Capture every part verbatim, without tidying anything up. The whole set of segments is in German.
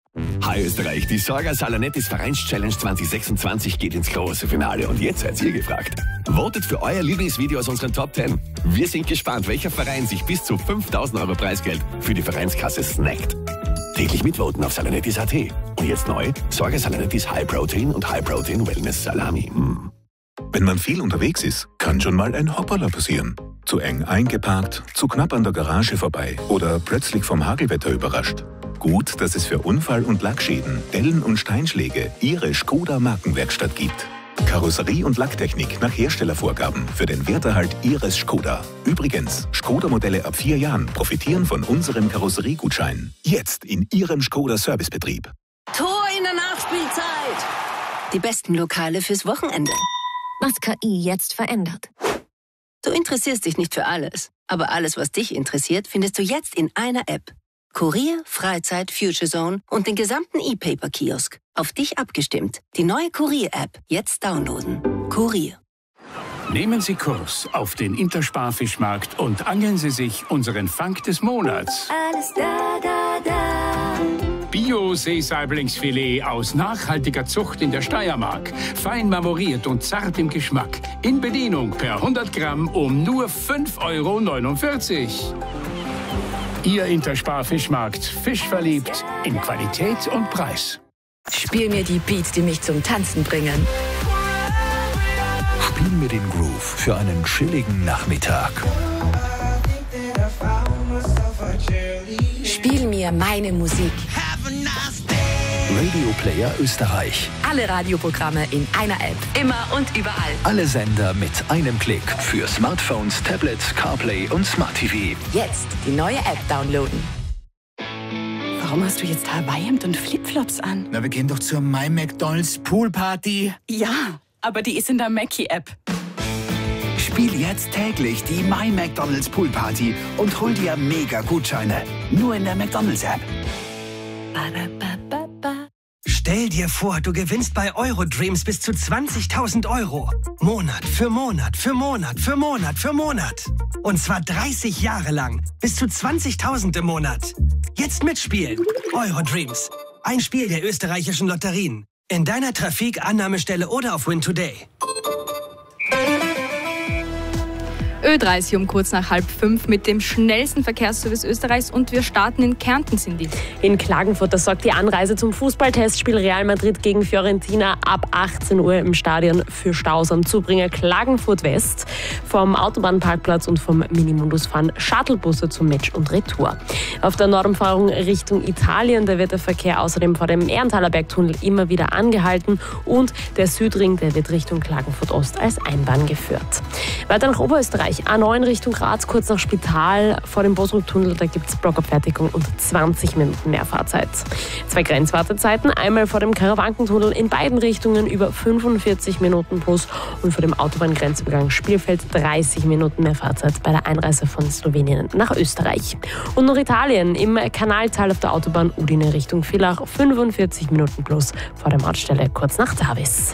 Hi Österreich, die Sorga Salanettis Vereins-Challenge zwanzig sechsundzwanzig geht ins große Finale und jetzt seid ihr gefragt. Votet für euer Lieblingsvideo aus unseren Top zehn. Wir sind gespannt, welcher Verein sich bis zu fünftausend Euro Preisgeld für die Vereinskasse snackt. Täglich mitvoten auf salanettis punkt at. Und jetzt neu, Sorga Salanettis High Protein und High Protein Wellness Salami. Mm. Wenn man viel unterwegs ist, kann schon mal ein Hoppala passieren. Zu eng eingeparkt, zu knapp an der Garage vorbei oder plötzlich vom Hagelwetter überrascht. Gut, dass es für Unfall- und Lackschäden, Dellen und Steinschläge Ihre Skoda Markenwerkstatt gibt. Karosserie und Lacktechnik nach Herstellervorgaben für den Werterhalt Ihres Skoda. Übrigens, Skoda-Modelle ab vier Jahren profitieren von unserem Karosseriegutschein. Jetzt in Ihrem Skoda-Servicebetrieb. Tor in der Nachspielzeit! Die besten Lokale fürs Wochenende. Was K I jetzt verändert. Du interessierst dich nicht für alles, aber alles, was dich interessiert, findest du jetzt in einer App. Kurier, Freizeit, Future Zone und den gesamten E-Paper-Kiosk. Auf dich abgestimmt. Die neue Kurier-App. Jetzt downloaden. Kurier. Nehmen Sie Kurs auf den Intersparfischmarkt und angeln Sie sich unseren Fang des Monats. Alles da, da, da. Bio-Seesaiblingsfilet aus nachhaltiger Zucht in der Steiermark. Fein marmoriert und zart im Geschmack. In Bedienung per hundert Gramm um nur fünf Euro neunundvierzig. Ihr Intersparfischmarkt. Fischverliebt in Qualität und Preis. Spiel mir die Beats, die mich zum Tanzen bringen. Spiel mir den Groove für einen chilligen Nachmittag. Spiel mir meine Musik. Radio Player Österreich. Alle Radioprogramme in einer App. Immer und überall. Alle Sender mit einem Klick. Für Smartphones, Tablets, CarPlay und Smart T V. Jetzt die neue App downloaden. Warum hast du jetzt Hawaii-Hemd und Flipflops an? Na, wir gehen doch zur My McDonald's Poolparty. Ja, aber die ist in der Mackie-App. Spiel jetzt täglich die My McDonald's Poolparty und hol dir Mega-Gutscheine. Nur in der McDonald's-App. Stell dir vor, du gewinnst bei Eurodreams bis zu zwanzigtausend Euro. Monat für Monat für Monat für Monat für Monat. Und zwar dreißig Jahre lang. Bis zu zwanzigtausend im Monat. Jetzt mitspielen. Eurodreams. Ein Spiel der österreichischen Lotterien. In deiner Trafik, Annahmestelle oder auf Win Today. Ö dreißig um kurz nach halb fünf mit dem schnellsten Verkehrsservice Österreichs und wir starten in Kärnten, Cindy. In Klagenfurt, das sorgt die Anreise zum Fußballtestspiel Real Madrid gegen Fiorentina ab achtzehn Uhr im Stadion für Staus am Zubringer Klagenfurt West. Vom Autobahnparkplatz und vom Minimundus fahren Shuttlebusse zum Match und Retour. Auf der Nordumfahrung Richtung Italien, da wird der Verkehr außerdem vor dem Ehrenthaler Bergtunnel immer wieder angehalten und der Südring, der wird Richtung Klagenfurt Ost als Einbahn geführt. Weiter nach Oberösterreich. A neun Richtung Graz, kurz nach Spital, vor dem Bosrücktunnel, da gibt es Blockabfertigung und zwanzig Minuten mehr Fahrzeit. Zwei Grenzwartezeiten, einmal vor dem Karawankentunnel in beiden Richtungen über fünfundvierzig Minuten plus und vor dem Autobahngrenzübergang Spielfeld dreißig Minuten mehr Fahrzeit bei der Einreise von Slowenien nach Österreich. Und noch Italien, im Kanaltal auf der Autobahn Udine Richtung Villach, fünfundvierzig Minuten plus vor der Mautstelle kurz nach Tavis.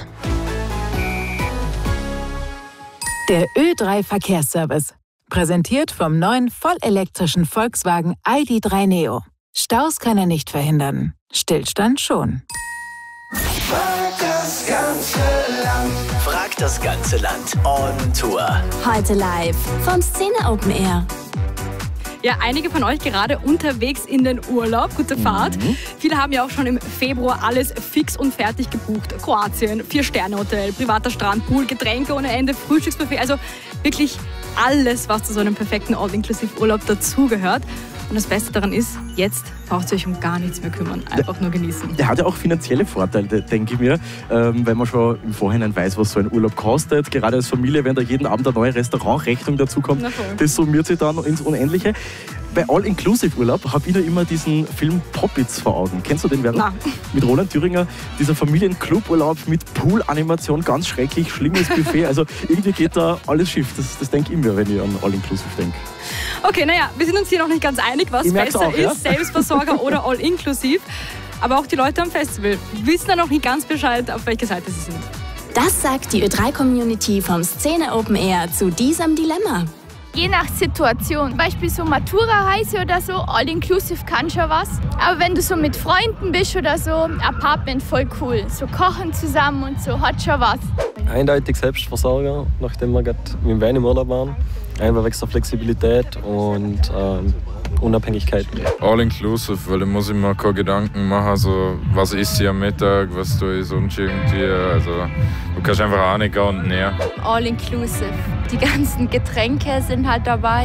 Der Ö drei Verkehrsservice. Präsentiert vom neuen vollelektrischen Volkswagen I D drei Neo. Staus kann er nicht verhindern. Stillstand schon. Frag das ganze Land. Frag das ganze Land. On Tour. Heute live vom Szene Open Air. Ja, einige von euch gerade unterwegs in den Urlaub. Gute Fahrt. Mhm. Viele haben ja auch schon im Februar alles fix und fertig gebucht. Kroatien, Vier-Sterne-Hotel, privater Strandpool, Getränke ohne Ende, Frühstücksbuffet. Also wirklich alles, was zu so einem perfekten All-Inclusive-Urlaub dazugehört. Und das Beste daran ist, jetzt braucht ihr euch um gar nichts mehr kümmern. Einfach nur genießen. Der hat ja auch finanzielle Vorteile, denke ich mir, ähm, weil man schon im Vorhinein weiß, was so ein Urlaub kostet. Gerade als Familie, wenn da jeden Abend eine neue Restaurantrechnung dazukommt, das summiert sich dann ins Unendliche. Bei All-Inclusive-Urlaub habe ich da immer diesen Film Poppits vor Augen. Kennst du den, Vera? Mit Roland Thüringer, dieser Familienclub-Urlaub mit Pool-Animation, ganz schrecklich, schlimmes Buffet. Also irgendwie geht da alles schief. Das, das denke ich mir, wenn ich an All-Inclusive denke. Okay, naja, wir sind uns hier noch nicht ganz einig, was besser auch, ist, ja? Selbstversorger oder All-Inclusive. Aber auch die Leute am Festival wissen da noch nicht ganz Bescheid, auf welcher Seite sie sind. Das sagt die Ö drei Community vom Szene Open Air zu diesem Dilemma. Je nach Situation. Zum Beispiel so Matura-Reise oder so, all-inclusive kann schon was. Aber wenn du so mit Freunden bist oder so, Apartment voll cool. So kochen zusammen und so, hat schon was. Eindeutig Selbstversorger, nachdem wir gerade mit dem Wein im Urlaub waren. Einfach wegen der Flexibilität und ähm, Unabhängigkeit. All inclusive, weil da muss ich mir keine Gedanken machen, also was isst ich am Mittag, was tue ich sonst irgendwie. Also du kannst einfach reingehen und näher. All inclusive. Die ganzen Getränke sind halt dabei.